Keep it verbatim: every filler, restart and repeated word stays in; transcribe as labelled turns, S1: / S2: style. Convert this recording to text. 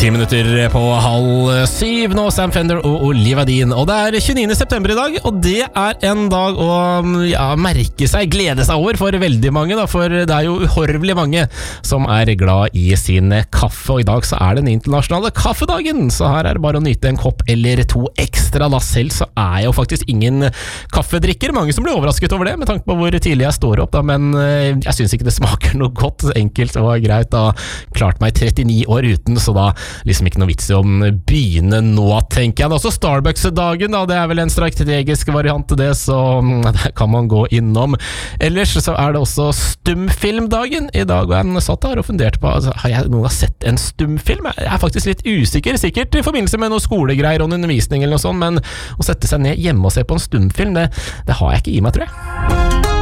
S1: Ti minutter på halv syv nå, Sam Fender og Olivia Dean. Og det er tjueniende september i dag, og det er en dag å ja, merke seg, glede seg over for veldig mange, da, for det er jo uhorvelig mange som er glad i sin kaffe, og i dag så er det den internasjonale kaffedagen, så her er det bare å nyte en kopp eller to ekstra. Da selv så er jeg jo faktisk ingen kaffedrikker, mange som blir overrasket over det, med tanke på hvor tidlig jeg står opp, da, men jeg synes ikke det smaker noe godt, enkelt og greit, da klart meg trettini år uten, så da liksom ikke noe vits i å begynne nå, tenker jeg. Det er også Starbucks-dagen, da, det er vel en strategisk variant til det, så det kan man gå innom. Ellers så er det også stumfilmdagen i dag, og jeg satt her og funderte på, altså, har jeg noen sett en stumfilm? Jeg er faktisk litt usikker, sikkert i forbindelse med noe skolegreier og en undervisning eller noe sånt, men å sette seg ned hjemme og se på en stumfilm, det, det har jeg ikke i meg, tror jeg.